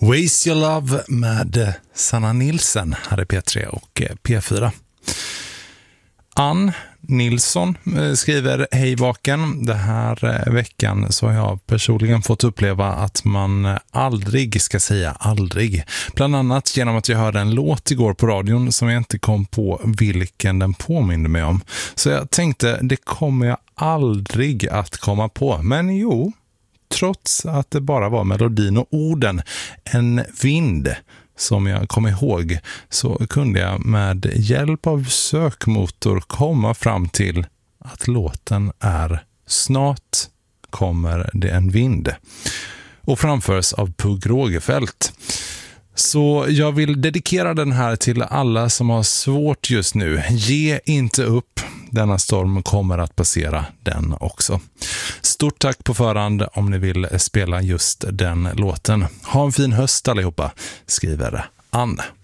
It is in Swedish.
Waste Your Love med Sanna Nilsen här i P3 och P4. Ann Nilsson skriver: Hej vaken, det här veckan så har jag personligen fått uppleva att man aldrig ska säga aldrig. Bland annat genom att jag hörde en låt igår på radion som jag inte kom på vilken den påminner mig om. Så jag tänkte, det kommer jag aldrig att komma på. Men jo, trots att det bara var melodin och orden, en vind som jag kom ihåg, så kunde jag med hjälp av sökmotor komma fram till att låten är Snart kommer det en vind och framförs av Pugh Rogefeldt. Så jag vill dedikera den här till alla som har svårt just nu. Ge inte upp. Denna storm kommer att passera den också. Stort tack på förhand om ni vill spela just den låten. Ha en fin höst allihopa, skriver Ann.